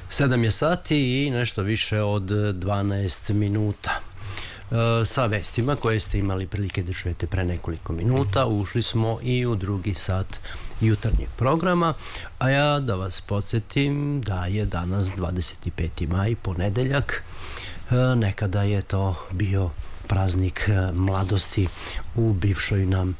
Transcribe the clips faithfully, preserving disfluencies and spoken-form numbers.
sedam je sati i nešto više od dvanaest minuta. Sa vestima koje ste imali prilike da čujete pre nekoliko minuta ušli smo i u drugi sat jutarnjeg programa, a ja da vas podsjetim da je danas dvadeset peti maj, ponedeljak. Nekada je to bio praznik mladosti u bivšoj nam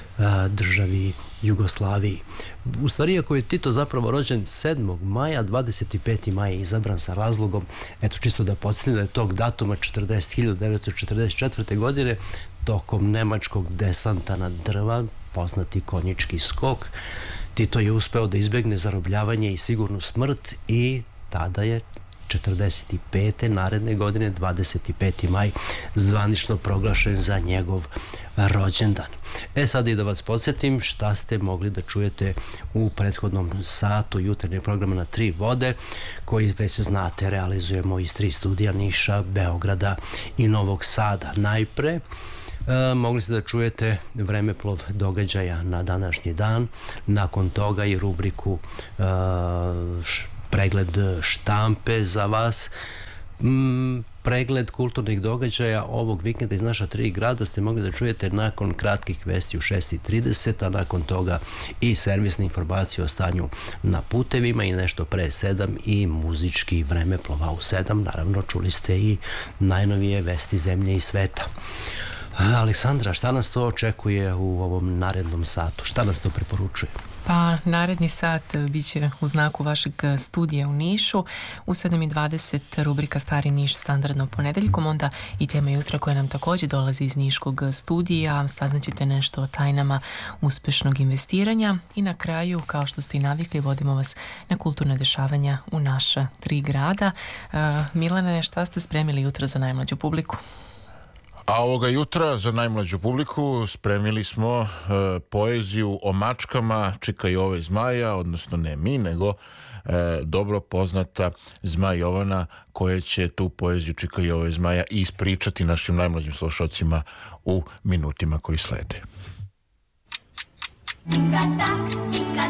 državi Jugoslaviji. U stvari, ako je Tito zapravo rođen sedmog maja, dvadeset peti maj je izabran sa razlogom, eto čisto da podsjetim da je tog datuma hiljadu devetsto četrdeset četvrte. godine tokom nemačkog desanta na drva, poznati konjički skok, Tito je uspeo da izbegne zarobljavanje i sigurnu smrt i tada je četrdeset pete naredne godine, dvadeset peti maj, zvanično proglašen za njegov rođendan. E sad i da vas podsjetim šta ste mogli da čujete u prethodnom satu jutarnjeg programa na Tri vode, koji već znate realizujemo iz tri studija Niša, Beograda i Novog Sada. Najpre e, mogli ste da čujete vremeplov događaja na današnji dan, nakon toga i rubriku e, š, pregled štampe za vas. Mm, pregled kulturnih događaja ovog vikenda iz naša tri grada ste mogli da čujete nakon kratkih vesti u šest i trideset, a nakon toga i servisne informacije o stanju na putevima i nešto pre sedam i muzički vremeplova u sedam. Naravno, čuli ste i najnovije vesti zemlje i sveta. Aleksandra, šta nas to očekuje u ovom narednom satu? Šta nas to preporučuje? Pa, naredni sat bit će u znaku vašeg studija u Nišu. U sedam i dvadeset rubrika Stari Niš standardno ponedeljkom, onda i tema jutra koja nam također dolazi iz niškog studija. Saznaćete nešto o tajnama uspešnog investiranja i na kraju, kao što ste i navikli, vodimo vas na kulturne dešavanja u naša tri grada. Uh, Milane, šta ste spremili jutra za najmlađu publiku? A ovoga jutra za najmlađu publiku spremili smo e, poeziju o mačkama Čika Jove Zmaja, odnosno ne mi, nego e, dobro poznata Zma Jovana, koja će tu poeziju Čika Jove Zmaja ispričati našim najmlađim slušalcima u minutima koji slede. Tika tak, tika